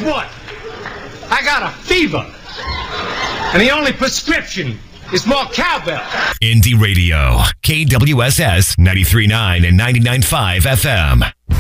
what? I got a fever. And the only prescription is more cowbell. Indie Radio, KWSS 93.9 and 99.5 FM.